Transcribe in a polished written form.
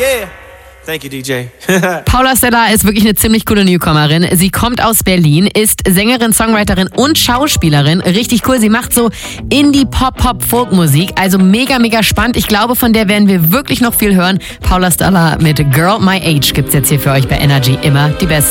Yeah. Thank you, DJ. Paula Stella ist wirklich eine ziemlich coole Newcomerin. Sie kommt aus Berlin, ist Sängerin, Songwriterin und Schauspielerin. Richtig cool. Sie macht so Indie-Pop-Pop-Folk-Musik. Also mega, mega spannend. Ich glaube, von der werden wir wirklich noch viel hören. Paula Stella mit Girl My Age gibt's jetzt hier für euch bei Energy. Immer die Beste.